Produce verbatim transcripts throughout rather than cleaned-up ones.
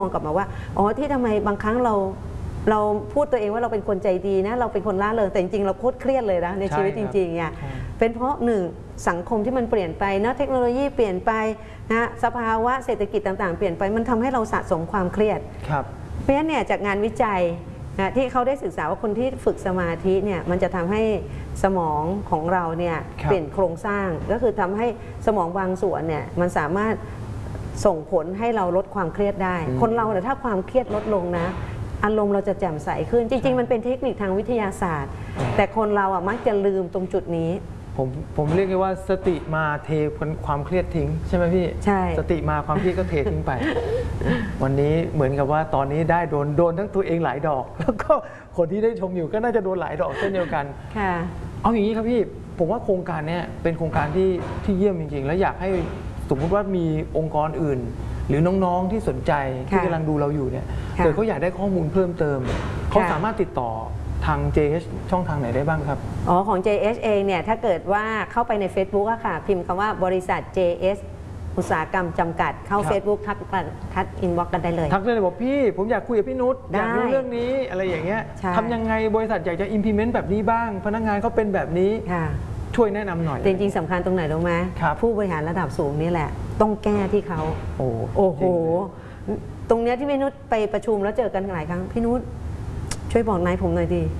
มองกลับมาว่าอ๋อที่ทำไมบางครั้งเราเราพูดตัวเองว่าเราเป็นคนใจดีนะเราเป็นคนล่าเริงแต่จริงๆเราโคตรเครียดเลยนะในชีวิตจริงๆเนี่ยเป็นเพราะหนึ่งสังคมที่มันเปลี่ยนไปนะเทคโนโลยีเปลี่ยนไปนะสภาวะเศรษฐกิจต่างๆเปลี่ยนไปมันทำให้เราสะสมความเครียดเพราะฉะนั้นเนี่ยจากงานวิจัยนะที่เขาได้ศึกษาว่าคนที่ฝึกสมาธิเนี่ยมันจะทำให้สมองของเราเนี่ยเปลี่ยนโครงสร้างก็คือทำให้สมองบางส่วนเนี่ยมันสามารถส่งผลให้เราลดความเครียดได้คนเราเนี่ยถ้าความเครียดลดลงนะอารมณ์เราจะแจ่มใสขึ้นจริงๆมันเป็นเทคนิคทางวิทยาศาสตร์แต่คนเราอ่ะมักจะลืมตรงจุดนี้ผมผมเรียกว่าสติมาเทความเครียดทิ้งใช่ไหมพี่ใช่สติมาความเครียดก็เททิ้งไปวันนี้เหมือนกับว่าตอนนี้ได้โดนโดนทั้งตัวเองหลายดอกแล้วก็คนที่ได้ชมอยู่ก็น่าจะโดนหลายดอกเช่นเดียวกันค่ะเอาอย่างนี้ครับพี่ผมว่าโครงการนี้เป็นโครงการที่ที่เยี่ยมจริงๆแล้วอยากให้สมมติว่ามีองค์กรอื่นหรือน้องๆที่สนใจที่กำลังดูเราอยู่เนี่ยเกิดเขาอยากได้ข้อมูลเพิ่มเติมเขาสามารถติดต่อทาง เจ เอช ช่องทางไหนได้บ้างครับอ๋อของ เจ เอช เองเนี่ยถ้าเกิดว่าเข้าไปใน Facebook อะค่ะพิมพ์คำว่าบริษัท เจ เอช อุตสาหกรรมจำกัดเข้า Facebook ทักทักอินบ็อกซ์กันได้เลยทักได้เลยบอกพี่ผมอยากคุยกับพี่นุชอยากรู้เรื่องนี้อะไรอย่างเงี้ยทำยังไงบริษัทอยากจะ implement แบบนี้บ้างพนักงานเขาเป็นแบบนี้ช่วยแนะนำหน่อยจริงๆสำคัญตรงไหนรู้ไหมผู้บริหารระดับสูงนี่แหละต้องแก้ที่เขาโอ้โอ้โหตรงเนี้ยที่พี่นุชไปประชุมแล้วเจอกันหลายครั้งพี่นุชช่วยบอกนายผมหน่อยดี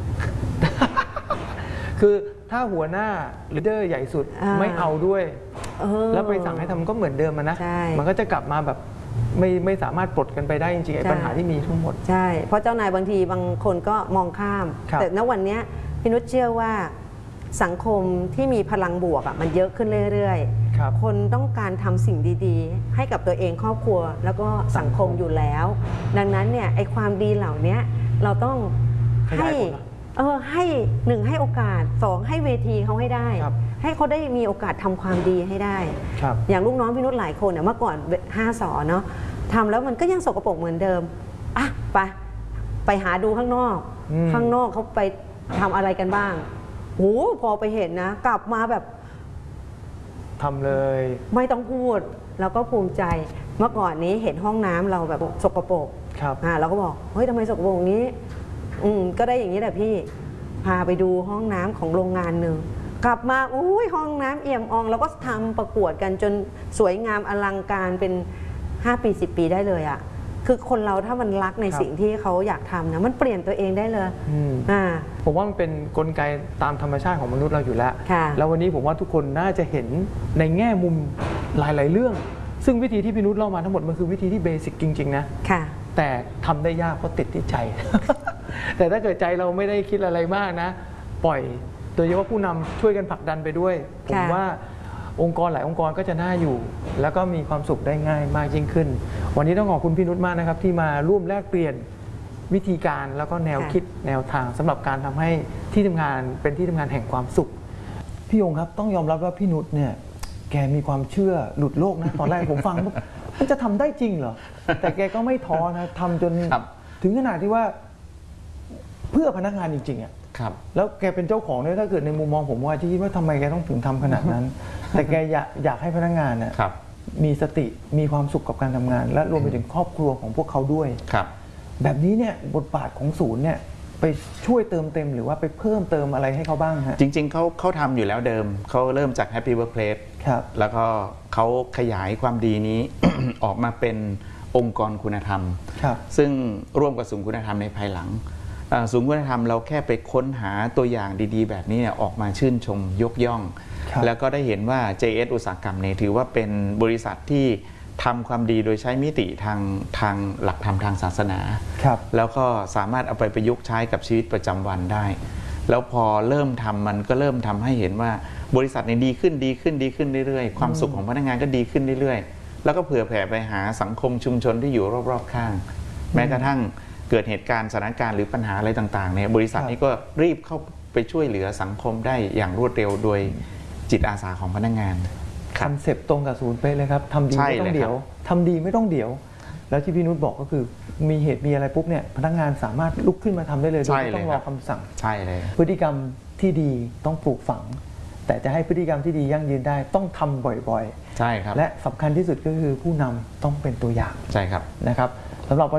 คือถ้าหัวหน้าลีดเดอร์ใหญ่สุดไม่เอาด้วยแล้วไปสั่งให้ทำก็เหมือนเดิมนะมันก็จะกลับมาแบบไม่ไม่สามารถปลดกันไปได้จริงๆไอ้ปัญหาที่มีทั้งหมดใช่เพราะเจ้านายบางทีบางคนก็มองข้ามแต่ณวันนี้พี่นุชเชื่อว่าสังคมที่มีพลังบวกอ่ะมันเยอะขึ้นเรื่อยๆคนต้องการทำสิ่งดีๆให้กับตัวเองครอบครัวแล้วก็สังคมอยู่แล้วดังนั้นเนี่ยไอ้ความดีเหล่านี้เราต้องให้เออให้หนึ่งให้โอกาสสองให้เวทีเขาให้ได้ให้เขาได้มีโอกาสทำความดีให้ได้อย่างลูกน้องพี่นุชหลายคนเนี่ยเมื่อก่อนห้าสอเนาะทำแล้วมันก็ยังสกปรกเหมือนเดิมอ่ะไปไปหาดูข้างนอกข้างนอกเขาไปทำอะไรกันบ้างโอ้พอไปเห็นนะกลับมาแบบทำเลยไม่ต้องพูดแล้วก็ภูมิใจเมื่อก่อนนี้เห็นห้องน้ำเราแบบสกปรกครับอ่าเราก็บอกเฮ้ยทำไมสกปรกอย่างนี้อืมก็ได้อย่างนี้แหละพี่พาไปดูห้องน้ำของโรงงานหนึ่งกลับมาอุ้ยห้องน้ำเอี่ยมอ่องแล้วก็ทำประกวดกันจนสวยงามอลังการเป็นห้าปีสิบปีได้เลยอ่ะคือคนเราถ้ามันรักในสิ่งที่เขาอยากทำนะมันเปลี่ยนตัวเองได้เลยอ่าผมว่ามันเป็นกลไกตามธรรมชาติของมนุษย์เราอยู่แล้วแล้ววันนี้ผมว่าทุกคนน่าจะเห็นในแง่มุมหลายๆเรื่องซึ่งวิธีที่พี่นุชเล่ามาทั้งหมดมันคือวิธีที่เบสิกจริงๆนะแต่ทำได้ยากเพราะติดที่ใจ แต่ถ้าเกิดใจเราไม่ได้คิดอะไรมากนะปล่อยโดยเฉพาะผู้นำช่วยกันผลักดันไปด้วยผมว่าองค์กรหลายองค์กรก็จะน่าอยู่แล้วก็มีความสุขได้ง่ายมากยิ่งขึ้นวันนี้ต้องขอบคุณพี่นุชมากนะครับที่มาร่วมแลกเปลี่ยนวิธีการแล้วก็แนวคิดแนวทางสำหรับการทำให้ที่ทำงานเป็นที่ทำงานแห่งความสุขพี่ยงครับต้องยอมรับว่าพี่นุชเนี่ยแกมีความเชื่อหลุดโลกนะตอนแรกผมฟังมันจะทำได้จริงเหรอแต่แกก็ไม่ท้อนะทำจนถึงขนาดที่ว่าเพื่อพนักงานจริงๆอ่ะแล้วแกเป็นเจ้าของเนี่ยถ้าเกิดในมุมมองผมว่าที่ว่าทำไมแกต้องถึงทำขนาดนั้น แต่แกอยากอยากให้พนักงานเนี่ยมีสติมีความสุขกับการทำงานและรวมไปถึงครอบครัวของพวกเขาด้วยแบบนี้เนี่ยบทบาทของศูนย์เนี่ยไปช่วยเติมเต็มหรือว่าไปเพิ่มเติมอะไรให้เขาบ้างฮะจริงๆเขาเขาทำอยู่แล้วเดิมเขาเริ่มจาก Happy Workplace แล้วก็เขาขยายความดีนี้ ออกมาเป็นองค์กรคุณธรรมซึ่งร่วมกับศูนย์คุณธรรมในภายหลังศูนย์คุณธรรมเราแค่ไปค้นหาตัวอย่างดีๆแบบนี้ออกมาชื่นชมยกย่องแล้วก็ได้เห็นว่า เจ เอส อุตสาหกรรมเนี่ยถือว่าเป็นบริษัทที่ทำความดีโดยใช้มิติทางทางหลักธรรมทางศาสนาแล้วก็สามารถเอาไปประยุกต์ใช้กับชีวิตประจำวันได้แล้วพอเริ่มทำมันก็เริ่มทำให้เห็นว่าบริษัทเนี่ยดีขึ้นดีขึ้นดีขึ้นเรื่อยๆความสุขของพนักงานก็ดีขึ้นเรื่อยๆแล้วก็เผื่อแผ่ไปหาสังคมชุมชนที่อยู่รอบๆข้างแม้กระทั่งเกิดเหตุการณ์สถานการณ์หรือปัญหาอะไรต่างๆเนี่ยบริษัทนี้ก็รีบเข้าไปช่วยเหลือสังคมได้อย่างรวดเร็วโดยจิตอาสาของพนักงานคอนเซปต์ตรงกับศูนย์เป๊ะเลยครับทำดีไม่ต้องเดี๋ยวทำดีไม่ต้องเดี๋ยวแล้วที่พี่นุชบอกก็คือมีเหตุมีอะไรปุ๊บเนี่ยพนักงานสามารถลุกขึ้นมาทำได้เลยโดยไม่ต้องรอคำสั่งใช่เลยพฤติกรรมที่ดีต้องปลูกฝังแต่จะให้พฤติกรรมที่ดียั่งยืนได้ต้องทำบ่อยๆใช่ครับและสำคัญที่สุดก็คือผู้นำต้องเป็นตัวอย่างใช่ครับนะครับสำหรับ